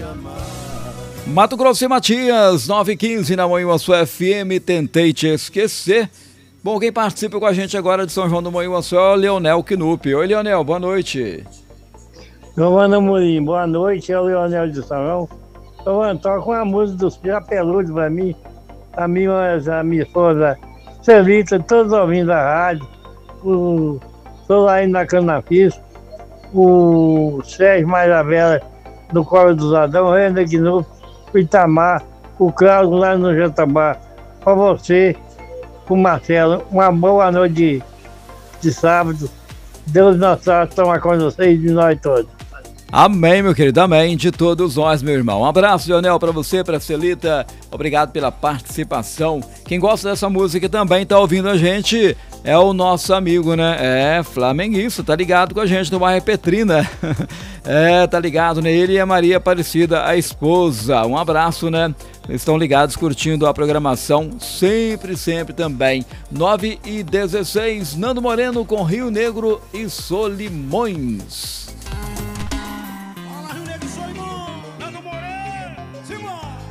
Mato Grosso e Matias, 9h15 na Manhuaçu FM, Tentei Te Esquecer. Bom, quem participa com a gente agora de São João do Manhuaçu é o Leonel Knupp. Oi, Leonel, boa noite. Giovana Murim, boa noite, é o Leonel de São João. Toca uma música dos Pirapeludos pra mim, a minha esposa Celita, todos ouvindo a rádio, tô lá indo na Canafis, o Sérgio Maisavela do Coro dos Adão, o Renda Knupp, o Itamar, o Cláudio lá no Jantabá, pra você, o Marcelo, uma boa noite de sábado. Deus nosso toma com vocês e de nós todos. Amém, meu querido, amém, de todos nós, meu irmão. Um abraço, Leonel, pra você, pra Celita, obrigado pela participação. Quem gosta dessa música também tá ouvindo a gente é o nosso amigo, né? É, flamenguista, tá ligado com a gente no bairro Petrina. É, tá ligado, né? Ele e a Maria Aparecida, a esposa. Um abraço, né? Estão ligados, curtindo a programação, sempre também. 9h16, Nando Moreno com Rio Negro e Solimões.